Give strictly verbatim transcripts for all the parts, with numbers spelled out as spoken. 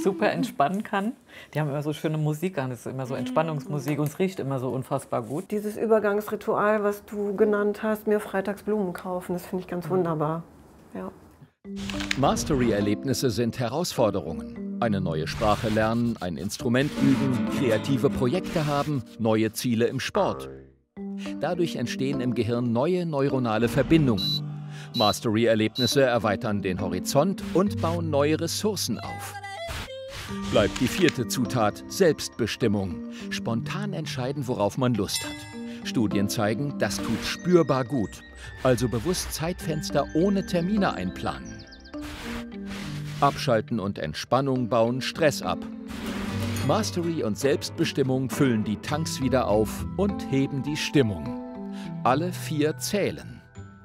super entspannen kann. Die haben immer so schöne Musik an, das ist immer so Entspannungsmusik und es riecht immer so unfassbar gut. Dieses Übergangsritual, was du genannt hast, mir freitags Blumen kaufen, das finde ich ganz wunderbar. Ja. Mastery-Erlebnisse sind Herausforderungen. Eine neue Sprache lernen, ein Instrument üben, kreative Projekte haben, neue Ziele im Sport. Dadurch entstehen im Gehirn neue neuronale Verbindungen. Mastery-Erlebnisse erweitern den Horizont und bauen neue Ressourcen auf. Bleibt die vierte Zutat Selbstbestimmung. Spontan entscheiden, worauf man Lust hat. Studien zeigen, das tut spürbar gut. Also bewusst Zeitfenster ohne Termine einplanen. Abschalten und Entspannung bauen Stress ab. Mastery und Selbstbestimmung füllen die Tanks wieder auf und heben die Stimmung. Alle vier zählen.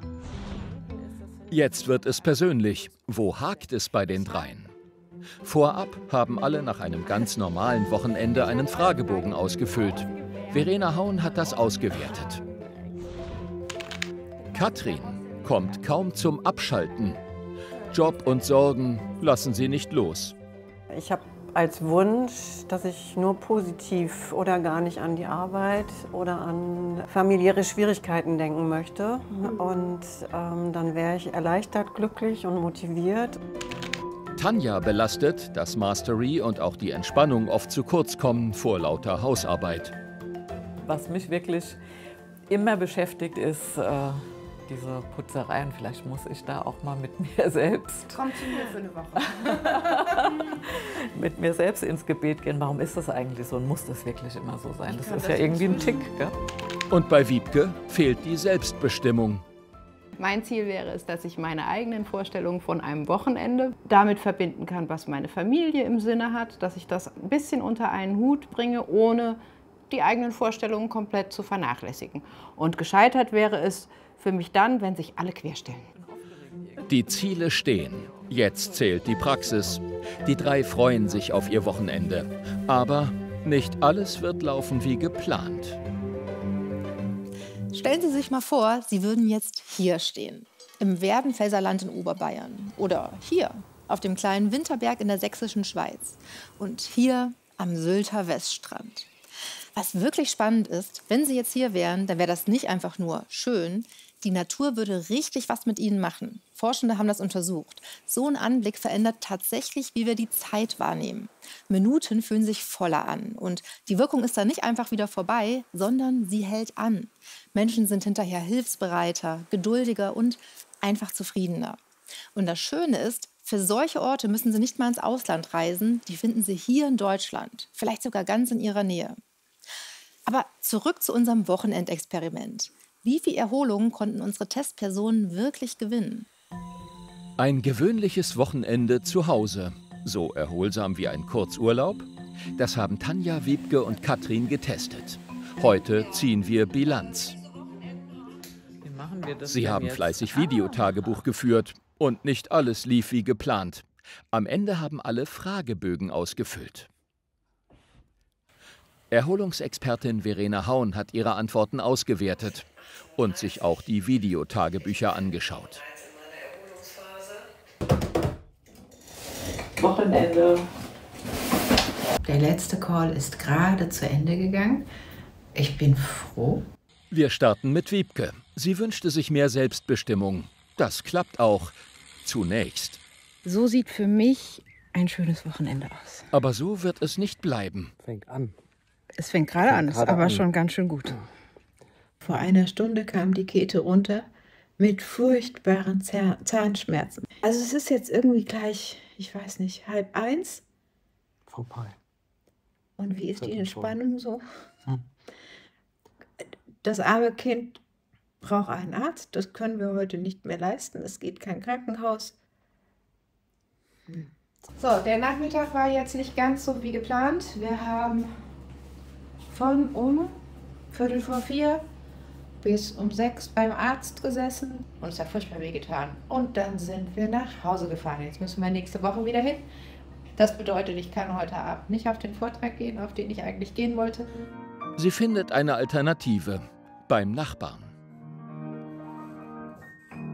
Jetzt wird es persönlich. Wo hakt es bei den dreien? Vorab haben alle nach einem ganz normalen Wochenende einen Fragebogen ausgefüllt. Verena Haun hat das ausgewertet. Katrin kommt kaum zum Abschalten. Job und Sorgen lassen sie nicht los. Ich habe als Wunsch, dass ich nur positiv oder gar nicht an die Arbeit oder an familiäre Schwierigkeiten denken möchte. Und ähm, dann wäre ich erleichtert, glücklich und motiviert. Tanja belastet, dass Mastery und auch die Entspannung oft zu kurz kommen vor lauter Hausarbeit. Was mich wirklich immer beschäftigt, ist äh, diese Putzerei. Und vielleicht muss ich da auch mal mit mir selbst, Komm zu mir für eine Woche. mit mir selbst ins Gebet gehen. Warum ist das eigentlich so und muss das wirklich immer so sein? Das kann ist das ja irgendwie ein nicht Tick. Gell? Und bei Wiebke fehlt die Selbstbestimmung. Mein Ziel wäre es, dass ich meine eigenen Vorstellungen von einem Wochenende damit verbinden kann, was meine Familie im Sinne hat, dass ich das ein bisschen unter einen Hut bringe, ohne die eigenen Vorstellungen komplett zu vernachlässigen. Und gescheitert wäre es für mich dann, wenn sich alle querstellen. Die Ziele stehen. Jetzt zählt die Praxis. Die drei freuen sich auf ihr Wochenende. Aber nicht alles wird laufen wie geplant. Stellen Sie sich mal vor, Sie würden jetzt hier stehen, im Werdenfelser Land in Oberbayern oder hier auf dem kleinen Winterberg in der sächsischen Schweiz und hier am Sylter Weststrand. Was wirklich spannend ist, wenn Sie jetzt hier wären, dann wäre das nicht einfach nur schön, die Natur würde richtig was mit Ihnen machen. Forschende haben das untersucht. So ein Anblick verändert tatsächlich, wie wir die Zeit wahrnehmen. Minuten fühlen sich voller an und die Wirkung ist dann nicht einfach wieder vorbei, sondern sie hält an. Menschen sind hinterher hilfsbereiter, geduldiger und einfach zufriedener. Und das Schöne ist, für solche Orte müssen Sie nicht mal ins Ausland reisen, die finden Sie hier in Deutschland, vielleicht sogar ganz in Ihrer Nähe. Aber zurück zu unserem Wochenendexperiment. Wie viel Erholung konnten unsere Testpersonen wirklich gewinnen? Ein gewöhnliches Wochenende zu Hause. So erholsam wie ein Kurzurlaub? Das haben Tanja, Wiebke und Katrin getestet. Heute ziehen wir Bilanz. Wie machen wir das Sie denn haben jetzt? fleißig Videotagebuch geführt und nicht alles lief wie geplant. Am Ende haben alle Fragebögen ausgefüllt. Erholungsexpertin Verena Haun hat ihre Antworten ausgewertet und sich auch die Videotagebücher angeschaut. Wochenende. Der letzte Call ist gerade zu Ende gegangen. Ich bin froh. Wir starten mit Wiebke. Sie wünschte sich mehr Selbstbestimmung. Das klappt auch. Zunächst. So sieht für mich ein schönes Wochenende aus. Aber so wird es nicht bleiben. Fängt an. Es fängt gerade an, ist gerade aber an. schon ganz schön gut. Vor einer Stunde kam die Käthe runter mit furchtbaren Zahn- Zahnschmerzen. Also es ist jetzt irgendwie gleich, ich weiß nicht, halb eins. Vorbei. Und wie ist die Viertel vor. Entspannung so? Hm. Das arme Kind braucht einen Arzt. Das können wir heute nicht mehr leisten. Es geht kein Krankenhaus. Hm. So, der Nachmittag war jetzt nicht ganz so wie geplant. Wir haben von um Viertel vor vier bis um sechs beim Arzt gesessen und es hat furchtbar wehgetan. Und dann sind wir nach Hause gefahren. Jetzt müssen wir nächste Woche wieder hin. Das bedeutet, ich kann heute Abend nicht auf den Vortrag gehen, auf den ich eigentlich gehen wollte. Sie findet eine Alternative beim Nachbarn.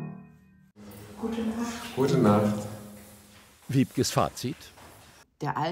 Gute Nacht. Gute Nacht. Wiebkes Fazit. Der